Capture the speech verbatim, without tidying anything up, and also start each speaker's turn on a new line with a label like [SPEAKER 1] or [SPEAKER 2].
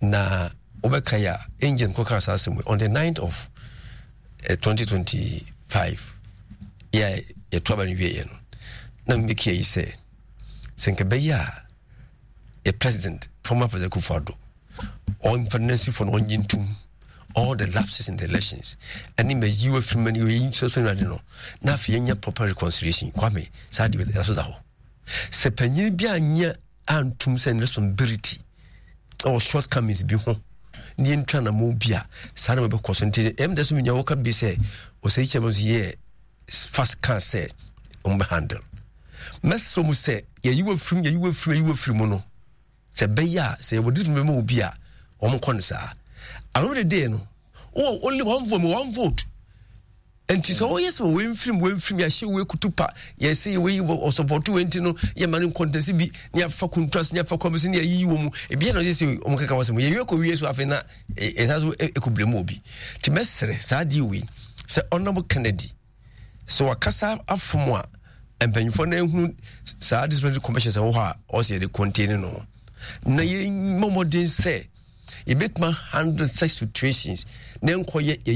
[SPEAKER 1] na obekaya engine kokara asem on the ninth of uh, twenty twenty-five yeah e trouble wie no na mbeki yi say senkebeya a president former president Kufuor on financing for on yintum all the lapses in the elections and in the U F many you so so no na fe nya proper reconciliation kwame sadi be so da ho se panyin bia anya antum sen responsibility or shortcomings bi ho ni ntwa na mo bia sare me be concentrate em deso nya woka bi say o say chemo ye fast can say um handle meso mu say ye you afrim ye you afrim you afrim no se beya se wo dit me mo bia o mo kon sa another day no oh only one vote one vote and so yes we win film we film ya she we kutupa ya say we o support we enti no ya manu contest bi ya fa contrast ya fa commission ya yi wo mu e bia no say o mo kaka wasem ye yeko wi so afena e saso e kublemu obi ti mesre sa di we se honorable Kennedy so akasa afomo a empanifo na ehunu sa disciplinary commission se wo ha o se de contain no na ye momodin say e bit man handle such situations then koye